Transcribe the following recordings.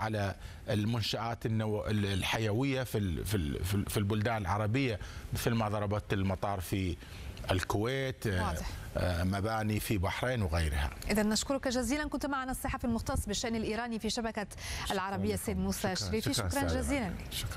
على المنشآت الحيوية في البلدان العربية، مثل ما ضربت المطار في الكويت، واضح. مباني في بحرين وغيرها. إذا نشكرك جزيلا، كنت معنا الصحفي المختص بالشأن الإيراني في شبكة العربية السيد موسى شريفي. شكرا جزيلا لك. شكرا.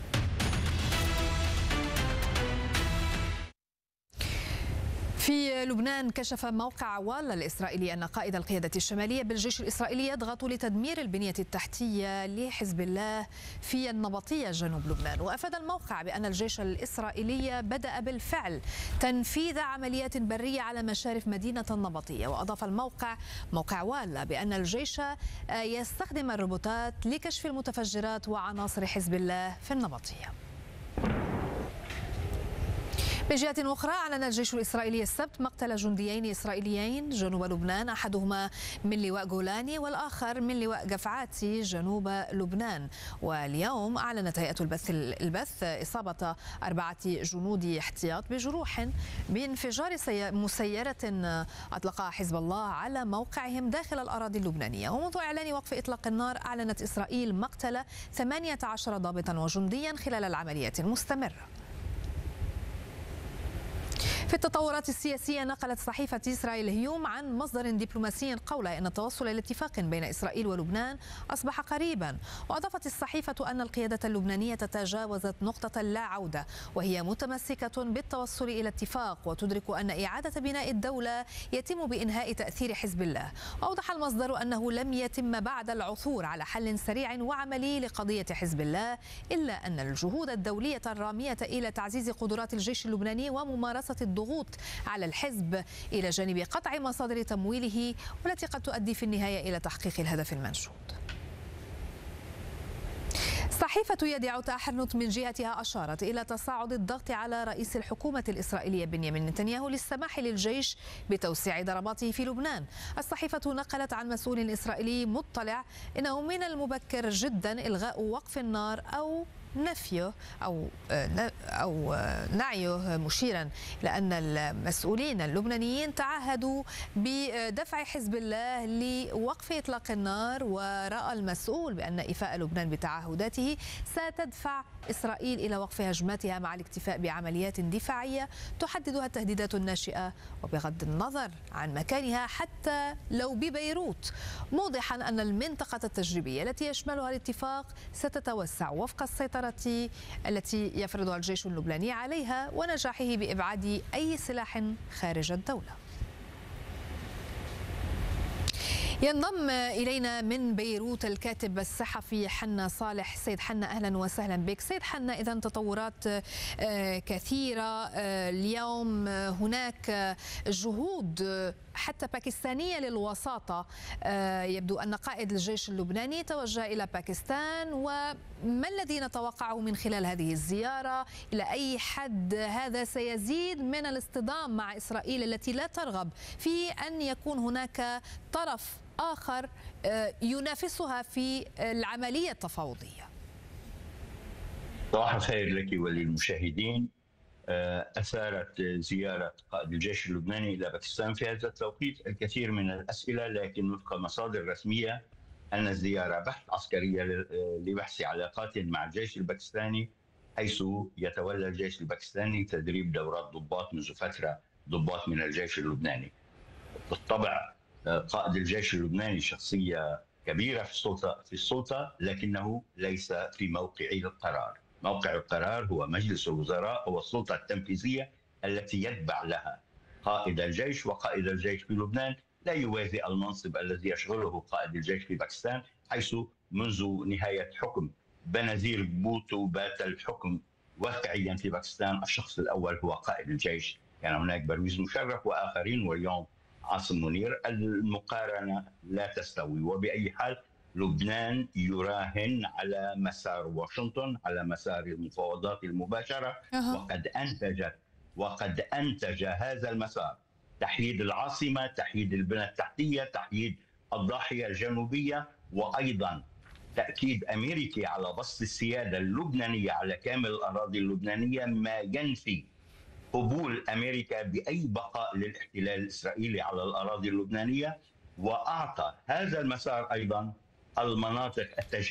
في لبنان كشف موقع والا الإسرائيلي أن قائد القيادة الشمالية بالجيش الإسرائيلي يضغط لتدمير البنية التحتية لحزب الله في النبطية جنوب لبنان. وأفاد الموقع بأن الجيش الإسرائيلي بدأ بالفعل تنفيذ عمليات برية على مشارف مدينة النبطية. وأضاف موقع والا بأن الجيش يستخدم الروبوتات لكشف المتفجرات وعناصر حزب الله في النبطية. بجهة أخرى أعلن الجيش الإسرائيلي السبت مقتل جنديين إسرائيليين جنوب لبنان، أحدهما من لواء جولاني والآخر من لواء جفعاتي جنوب لبنان. واليوم أعلنت هيئة البث إصابة 4 جنود احتياط بجروح بانفجار مسيرة أطلقها حزب الله على موقعهم داخل الأراضي اللبنانية. ومنذ إعلان وقف إطلاق النار أعلنت إسرائيل مقتل 18 ضابطا وجنديا خلال العمليات المستمرة. في التطورات السياسية، نقلت صحيفة إسرائيل هيوم عن مصدر دبلوماسي قوله إن التوصل إلى اتفاق بين إسرائيل ولبنان أصبح قريبا. وأضافت الصحيفة أن القيادة اللبنانية تجاوزت نقطة اللا عودة، وهي متمسكة بالتوصل إلى اتفاق، وتدرك أن إعادة بناء الدولة يتم بإنهاء تأثير حزب الله. وأوضح المصدر أنه لم يتم بعد العثور على حل سريع وعملي لقضية حزب الله، إلا أن الجهود الدولية الرامية إلى تعزيز قدرات الجيش اللبناني وممارسة الضغوط على الحزب إلى جانب قطع مصادر تمويله، والتي قد تؤدي في النهاية إلى تحقيق الهدف المنشود. صحيفة يدع تحرنوت من جهتها أشارت إلى تصاعد الضغط على رئيس الحكومة الإسرائيلية بنيامين نتنياهو للسماح للجيش بتوسيع ضرباته في لبنان. الصحيفة نقلت عن مسؤول إسرائيلي مطلع إنه من المبكر جدا إلغاء وقف النار أو نفيه أو نعيه، مشيرا إلى أن المسؤولين اللبنانيين تعهدوا بدفع حزب الله لوقف إطلاق النار. ورأى المسؤول بأن إيفاء لبنان بتعهداته ستدفع إسرائيل إلى وقف هجماتها مع الاكتفاء بعمليات دفاعية تحددها التهديدات الناشئة وبغض النظر عن مكانها حتى لو ببيروت، موضحا أن المنطقة التجريبية التي يشملها الاتفاق ستتوسع وفق السيطرة التي يفرضها الجيش اللبناني عليها ونجاحه بإبعاد أي سلاح خارج الدولة. ينضم إلينا من بيروت الكاتب الصحفي حنا صالح. سيد حنا، أهلا وسهلا بك. سيد حنا، إذا تطورات كثيرة اليوم، هناك جهود حتى باكستانية للوساطة. يبدو أن قائد الجيش اللبناني توجه إلى باكستان، وما الذي نتوقعه من خلال هذه الزيارة؟ إلى أي حد هذا سيزيد من الاصطدام مع إسرائيل التي لا ترغب في أن يكون هناك طرف آخر ينافسها في العملية التفاوضية؟ صباح الخير لك وللمشاهدين. أثارت زيارة قائد الجيش اللبناني إلى باكستان في هذا التوقيت الكثير من الأسئلة، لكن وفق مصادر رسمية أن الزيارة بحث عسكرية لبحث علاقات مع الجيش الباكستاني، حيث يتولى الجيش الباكستاني تدريب دورات ضباط منذ فترة، ضباط من الجيش اللبناني. بالطبع قائد الجيش اللبناني شخصية كبيرة في السلطة، لكنه ليس في موقع القرار. موقع القرار هو مجلس الوزراء، هو السلطة التنفيذية التي يتبع لها قائد الجيش. وقائد الجيش في لبنان لا يوازي المنصب الذي يشغله قائد الجيش في باكستان، حيث منذ نهاية حكم بنزير بوتو بات الحكم واقعيا في باكستان. الشخص الأول هو قائد الجيش، كان هناك برويز مشرف وآخرين، واليوم عاصم منير. المقارنة لا تستوي. وبأي حال لبنان يراهن على مسار واشنطن، على مسار المفاوضات المباشرة، وقد أنتج هذا المسار تحييد العاصمة، تحييد البنى التحتية، تحييد الضاحية الجنوبية، وأيضا تأكيد أمريكي على بسط السيادة اللبنانية على كامل الأراضي اللبنانية، ما ينفي قبول أمريكا بأي بقاء للاحتلال الإسرائيلي على الأراضي اللبنانية. وأعطى هذا المسار أيضا المناطق التجريبية